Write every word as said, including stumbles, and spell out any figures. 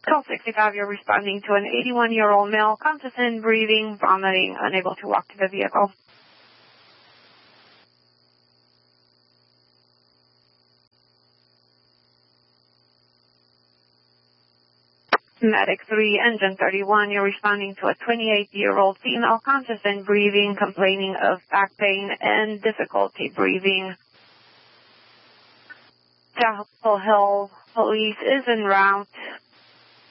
Call sixty-five, you're responding to an eighty-one-year-old male, conscious and breathing, vomiting, unable to walk to the vehicle. Medic three, engine thirty-one, you're responding to a twenty-eight-year-old female, conscious and breathing, complaining of back pain and difficulty breathing. Chapel Hill Police is en route